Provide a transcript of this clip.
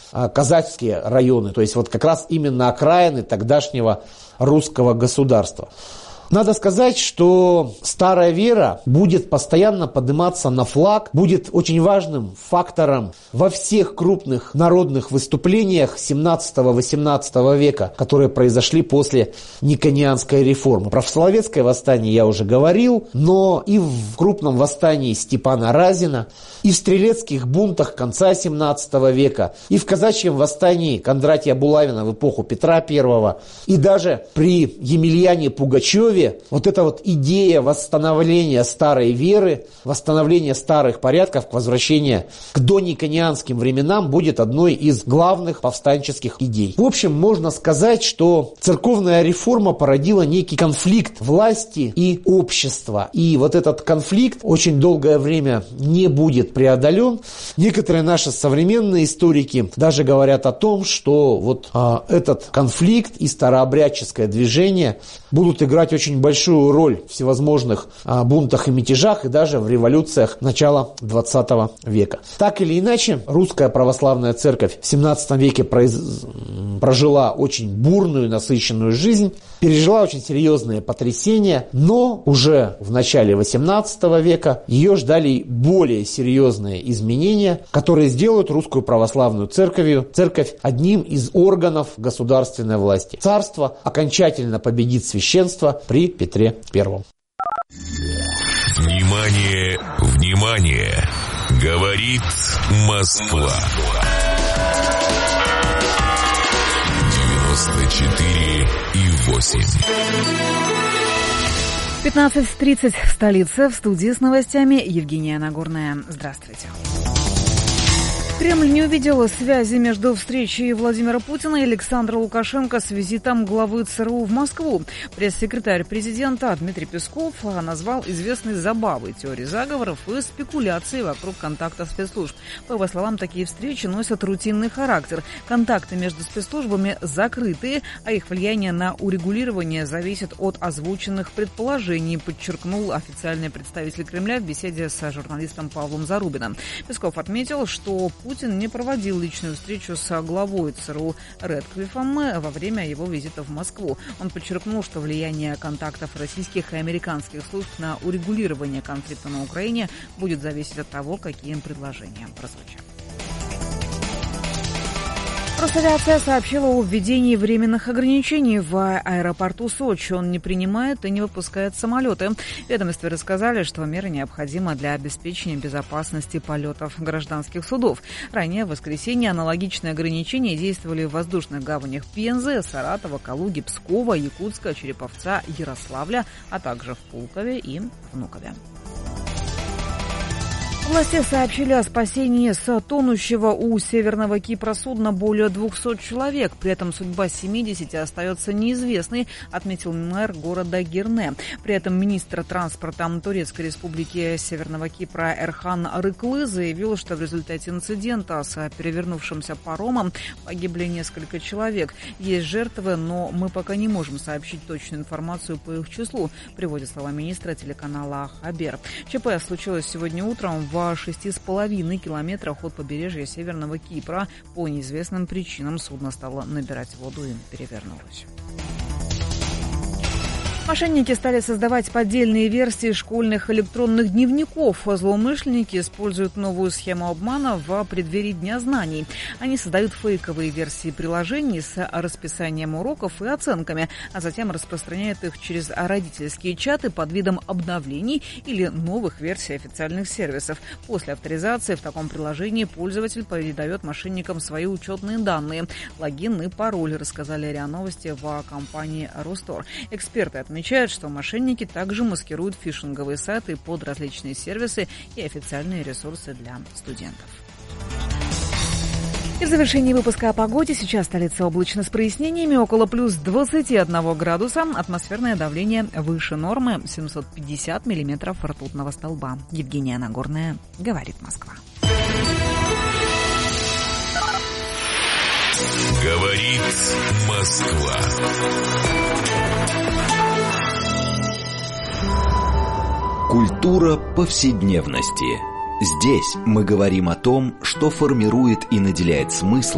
казачские районы, то есть вот как раз именно окраины тогдашнего русского государства. Надо сказать, что старая вера будет постоянно подниматься на флаг, будет очень важным фактором во всех крупных народных выступлениях 17-18 века, которые произошли после Никонианской реформы. Про Всоловецкое восстание я уже говорил, но и в крупном восстании Степана Разина, и в стрелецких бунтах конца 17 века, и в казачьем восстании Кондратия Булавина в эпоху Петра I, и даже при Емельяне Пугачеве вот эта вот идея восстановления старой веры, восстановления старых порядков, возвращения к дониконианским временам будет одной из главных повстанческих идей. В общем, можно сказать, что церковная реформа породила некий конфликт власти и общества. И вот этот конфликт очень долгое время не будет преодолен. Некоторые наши современные историки даже говорят о том, что вот этот конфликт и старообрядческое движение будут играть очень большую роль в всевозможных бунтах и мятежах, и даже в революциях начала 20 века. Так или иначе, русская православная церковь в 17 веке прожила очень бурную, насыщенную жизнь, пережила очень серьезные потрясения, но уже в начале 18 века ее ждали более серьезные изменения, которые сделают русскую православную церковь одним из органов государственной власти. Царство окончательно победит священство при Петре I. Внимание, внимание! Говорит Москва. 94,8. 15:30 в столице. В студии с новостями Евгения Нагорная. Здравствуйте. Кремль не увидел связи между встречей Владимира Путина и Александра Лукашенко с визитом главы ЦРУ в Москву. Пресс-секретарь президента Дмитрий Песков назвал известной забавой теории заговоров и спекуляций вокруг контактов спецслужб. По его словам, такие встречи носят рутинный характер. Контакты между спецслужбами закрытые, а их влияние на урегулирование зависит от озвученных предположений, подчеркнул официальный представитель Кремля в беседе с журналистом Павлом Зарубиным. Песков отметил, что Путин не проводил личную встречу с главой ЦРУ Рэдклиффом во время его визита в Москву. Он подчеркнул, что влияние контактов российских и американских служб на урегулирование конфликта на Украине будет зависеть от того, какие им предложения прозвучат. Росавиация сообщила о введении временных ограничений в аэропорту Сочи. Он не принимает и не выпускает самолеты. В ведомстве рассказали, что меры необходимы для обеспечения безопасности полетов гражданских судов. Ранее в воскресенье аналогичные ограничения действовали в воздушных гаванях Пензы, Саратова, Калуги, Пскова, Якутска, Череповца, Ярославля, а также в Пулкове и Внукове. Власти сообщили о спасении с тонущего у Северного Кипра судна более 200 человек. При этом судьба 70 остается неизвестной, отметил мэр города Гирне. При этом министр транспорта Турецкой республики Северного Кипра Эрхан Рыклы заявил, что в результате инцидента с перевернувшимся паромом погибли несколько человек. Есть жертвы, но мы пока не можем сообщить точную информацию по их числу, приводит слова министра телеканала Хабер. ЧП случилось сегодня утром в 6,5 километрах от побережья Северного Кипра. По неизвестным причинам судно стало набирать воду и перевернулось. Мошенники стали создавать поддельные версии школьных электронных дневников. Злоумышленники используют новую схему обмана в преддверии Дня знаний. Они создают фейковые версии приложений с расписанием уроков и оценками, а затем распространяют их через родительские чаты под видом обновлений или новых версий официальных сервисов. После авторизации в таком приложении пользователь передает мошенникам свои учетные данные, логин и пароль, рассказали РИА Новости в компании Ростор. Эксперты отмечают, что мошенники также маскируют фишинговые сайты под различные сервисы и официальные ресурсы для студентов. И в завершении выпуска о погоде. Сейчас столица облачно с прояснениями, около плюс 21 градуса. Атмосферное давление выше нормы, 750 миллиметров ртутного столба. Евгения Нагорная, говорит Москва. Говорит Москва. Культура повседневности. Здесь мы говорим о том, что формирует и наделяет смыслом